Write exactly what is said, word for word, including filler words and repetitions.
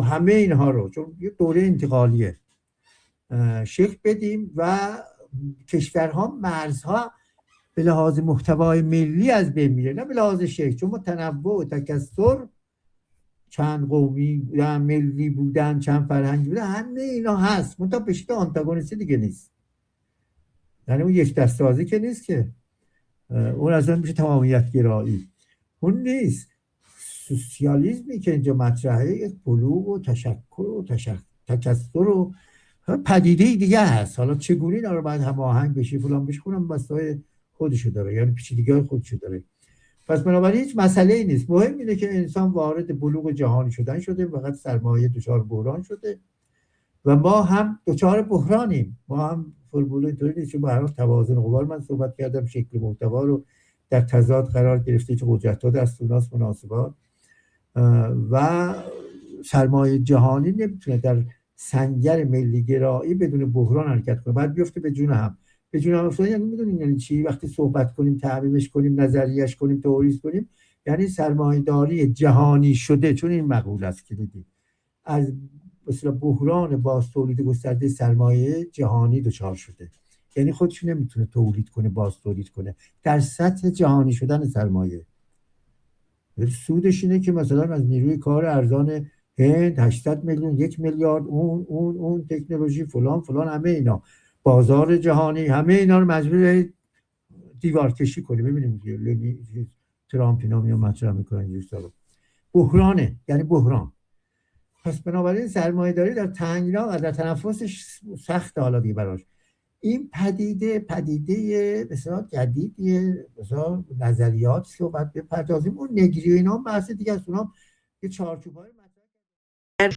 همه اینها رو، چون یه دوره انتقالیه، شکل بدیم و کشورها مرزها به لحاظ محتوای ملی از بین میره، نه به لحاظ شکل. چون ما تنوع و تکثر، چند قومی بودن، ملی بودن، چند فرهنگی بودن، همه اینا هست، منتها به شکل آنتاگونیستی دیگه نیست. یعنی اون یک دست سازی که نیست که، اون اصلا میشه تمامیت گرایی، اون نیست. سوسیالیسمی که اینجا مطرحه بلوغ و تشکر و تشک... تکثر و پدیده دیگه هست. حالا چگونه اینا رو باید هماهنگ بشه فلان بشه، اونم بسای خودشو داره، یعنی پیچیدگی‌های خودشو داره. پس بنابراین هیچ مسئله ای نیست. مهم اینه که انسان وارد بلوغ جهانی شدن شده، فقط سرمایه دچار بحران شده و ما هم دچار بحرانیم. ما هم فرمول اینطوری نیست، چون به هر حال توازن قوا، من صحبت کردم، شکل محتوا رو در تضاد قرار گرفته، چه قدرت‌ها دست اوناست، مناسبات و سرمایه جهانی نمیتونه در سنگر ملی گرایی بدون بحران حرکت کنه، بعد بیفته به جون هم. به جون هم افتادن یعنی میدونین یعنی چی؟ وقتی صحبت کنیم، تعمیمش کنیم، نظریش کنیم، تئوریش کنیم، یعنی سرمایه‌داری جهانی شده، چون این مقوله است که دیدید از مثلا بحران باز تولید گسترده سرمایه جهانی دچار شده، یعنی خودش نمیتونه تولید کنه، باز تولید کنه در سطح جهانی شدن سرمایه. سودش اینه که مثلا از نیروی کار ارزان هند هشتصد میلیون، یک میلیارد، اون اون اون تکنولوژی فلان فلان، همه اینا بازار جهانی، همه اینا رو مجبور دیوار کشی کنه. ببینیم که لنی ترامپ اینا میان مطرح میکنن اینجوری بحرانه، یعنی بحران. پس بنابراین سرمایه داری در تنگنا و در تنفسش سخت حالا دیگه براش. این پدیده پدیده بسیار جدیدیه، بسیار نظریات صحبت بپردازیم، اون نگری و اینا بحث دیگه است، اونا یه چارچوب‌های